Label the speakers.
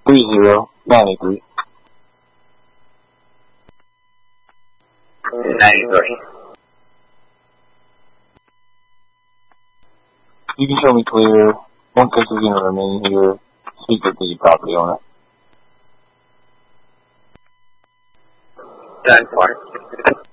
Speaker 1: 3093.
Speaker 2: 93.
Speaker 1: You can show me clear. One case is going to remain here. Speaker to the property owner.
Speaker 2: 10-4.